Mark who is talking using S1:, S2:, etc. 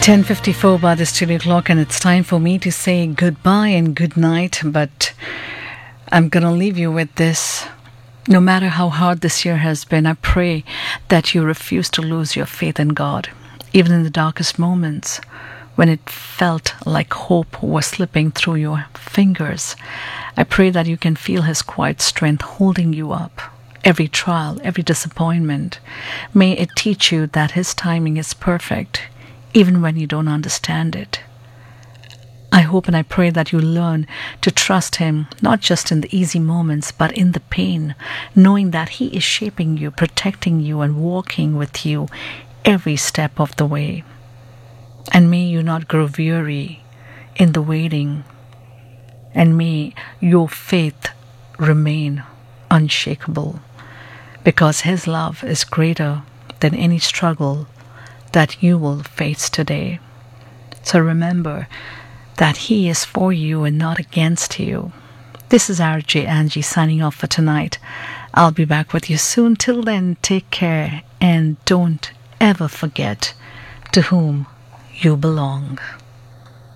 S1: 10:54 by the studio clock, and it's time for me to say goodbye and good night. But I'm going to leave you with this. No matter how hard this year has been, I pray that you refuse to lose your faith in God, even in the darkest moments when it felt like hope was slipping through your fingers. I pray that you can feel His quiet strength holding you up. Every trial, every disappointment, may it teach you that His timing is perfect, even when you don't understand it. I hope and I pray that you learn to trust Him, not just in the easy moments, but in the pain, knowing that He is shaping you, protecting you, and walking with you every step of the way. And may you not grow weary in the waiting, and may your faith remain unshakable, because His love is greater than any struggle that you will face today. So remember that He is for you and not against you. This is RJ Angie signing off for tonight. I'll be back with you soon. Till then, take care and don't ever forget to whom you belong.